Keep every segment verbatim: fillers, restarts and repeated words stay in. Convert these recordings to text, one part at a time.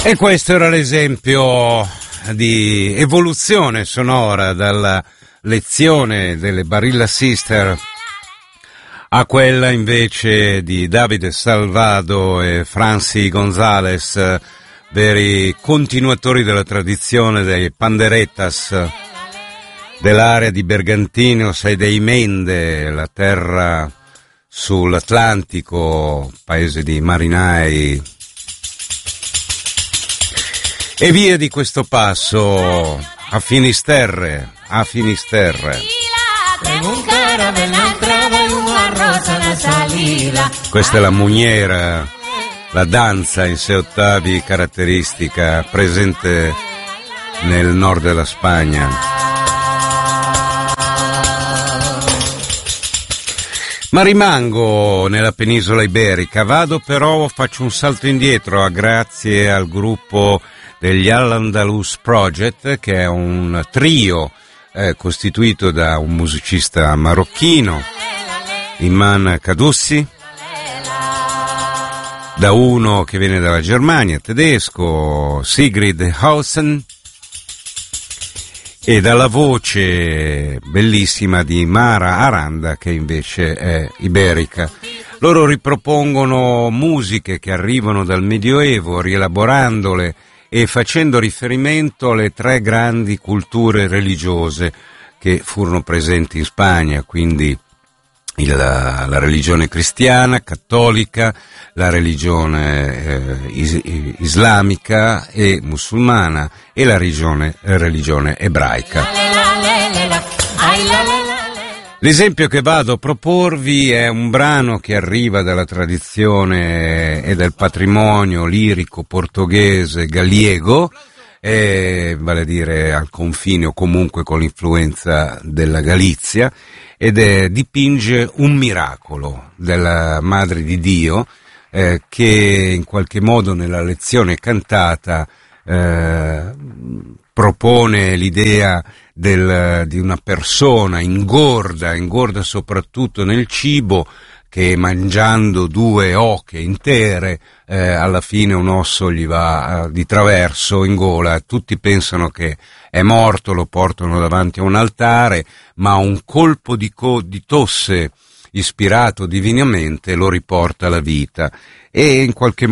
E questo era l'esempio di evoluzione sonora dalla lezione delle Barilla Sister a quella invece di Davide Salvado e Franci González, veri continuatori della tradizione dei panderetas dell'area di Bergantino, sei dei Mende, la terra sull'Atlantico, paese di marinai e via di questo passo a Finisterre, a Finisterre. Questa è la muniera, la danza in sei ottavi caratteristica presente nel nord della Spagna. Ma rimango nella penisola iberica, vado però, faccio un salto indietro a grazie al gruppo degli Al-Andalus Project, che è un trio eh, costituito da un musicista marocchino, Iman Kadussi, da uno che viene dalla Germania, tedesco, Sigrid Hausen, e dalla voce bellissima di Mara Aranda, che invece è iberica. Loro ripropongono musiche che arrivano dal Medioevo, rielaborandole e facendo riferimento alle tre grandi culture religiose che furono presenti in Spagna, quindi il, la, la religione cristiana, cattolica, la religione eh, is, islamica e musulmana e la religione, eh, religione ebraica. L'esempio che vado a proporvi è un brano che arriva dalla tradizione e dal patrimonio lirico portoghese gallego, eh, vale a dire al confine o comunque con l'influenza della Galizia, ed è, dipinge un miracolo della Madre di Dio eh, che in qualche modo nella lezione cantata eh, propone l'idea del, di una persona ingorda, ingorda soprattutto nel cibo, che mangiando due oche intere eh, alla fine un osso gli va eh, di traverso in gola. Tutti pensano che è morto, lo portano davanti a un altare, ma un colpo di, co- di tosse ispirato divinamente lo riporta alla vita. E in qualche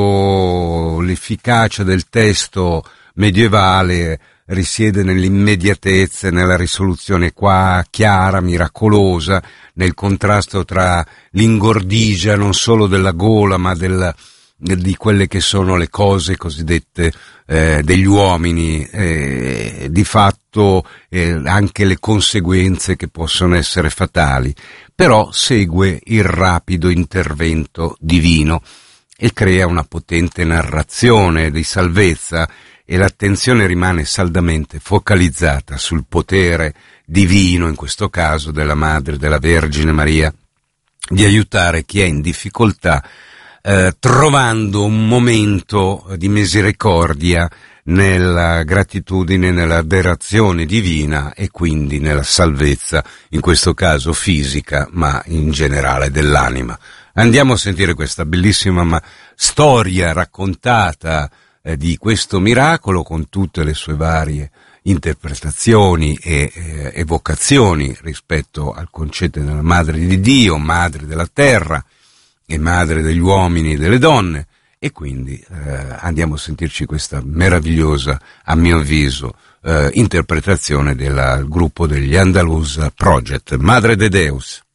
modo l'efficacia del testo medievale risiede nell'immediatezza, nella risoluzione qua chiara, miracolosa, nel contrasto tra l'ingordigia non solo della gola ma del, di quelle che sono le cose cosiddette eh, degli uomini, eh, di fatto eh, anche le conseguenze che possono essere fatali. Però segue il rapido intervento divino e crea una potente narrazione di salvezza, e l'attenzione rimane saldamente focalizzata sul potere divino, in questo caso della Madre della Vergine Maria, di aiutare chi è in difficoltà, eh, trovando un momento di misericordia nella gratitudine, nella adorazione divina e quindi nella salvezza, in questo caso fisica, ma in generale dell'anima. Andiamo a sentire questa bellissima ma, storia raccontata di questo miracolo con tutte le sue varie interpretazioni e eh, evocazioni rispetto al concetto della Madre di Dio, Madre della terra e Madre degli uomini e delle donne, e quindi eh, andiamo a sentirci questa meravigliosa, a mio avviso, eh, interpretazione del gruppo degli Andalus Project, Madre de Deus.